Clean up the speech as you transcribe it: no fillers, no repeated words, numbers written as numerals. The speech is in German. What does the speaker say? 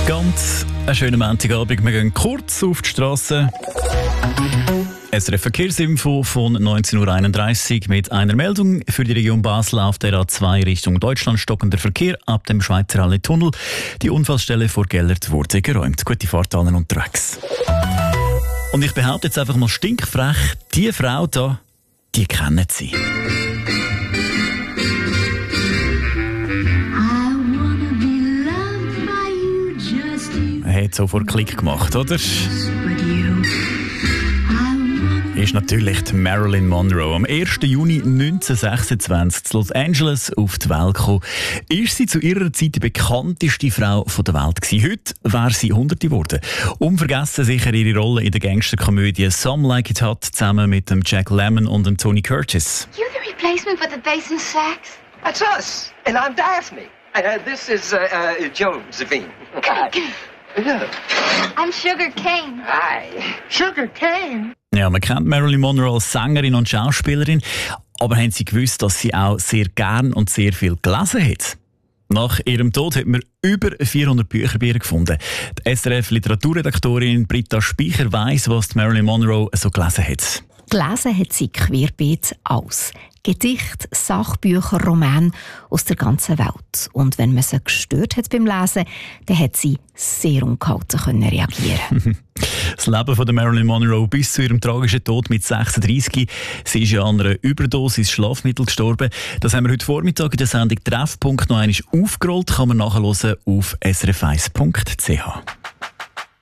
Ganz einen schönen Montagabend. Wir gehen kurz auf die Straße. SRF Verkehrsinfo von 19.31 Uhr mit einer Meldung für die Region Basel auf der A2 Richtung Deutschland. Stockender Verkehr ab dem Schweizer Halle-Tunnel. Die Unfallstelle vor Gellert wurde geräumt. Gute Fahrt allen unterwegs. Und ich behaupte jetzt einfach mal stinkfrech, die Frau da, die kennen Sie. Er hat sofort Klick gemacht, oder? Ist natürlich die Marilyn Monroe. Am 1. Juni 1926 in Los Angeles auf die Welt gekommen. Ist sie zu ihrer Zeit die bekannteste Frau der Welt gewesen. Heute wäre sie 100 geworden. Unvergessen sicher ihre Rolle in der Gangsterkomödie Some Like It Hot zusammen mit dem Jack Lemmon und dem Tony Curtis. You the replacement for the bass and sax? That's us, and I'm Daphne. This is Josephine. Yeah. I'm Sugar Cane. Hi. Sugar Cane? Ja, man kennt Marilyn Monroe als Sängerin und Schauspielerin, aber haben Sie gewusst, dass sie auch sehr gern und sehr viel gelesen hat? Nach ihrem Tod hat man über 400 Bücher bei ihr gefunden. Die SRF-Literaturredaktorin Britta Speicher weiss, was Marilyn Monroe so gelesen hat. Gelesen hat sie querbeet alles. Gedichte, Sachbücher, Romane aus der ganzen Welt. Und wenn man sie gestört hat beim Lesen, dann hat sie sehr ungehalten reagieren. Das Leben von Marilyn Monroe bis zu ihrem tragischen Tod mit 36. Sie ist ja an einer Überdosis Schlafmittel gestorben. Das haben wir heute Vormittag in der Sendung Treffpunkt noch einmal aufgerollt. Kann man nachhören auf srf1.ch.